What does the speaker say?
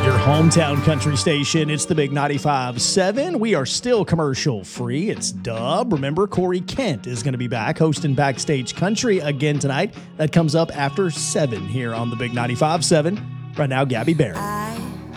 Hometown country station. It's the Big 95.7. We are still commercial free. It's Dub. Remember, Corey Kent is going to be back hosting Backstage Country again tonight. That comes up after 7 here on the Big 95.7. Right now, Gabby Barrett.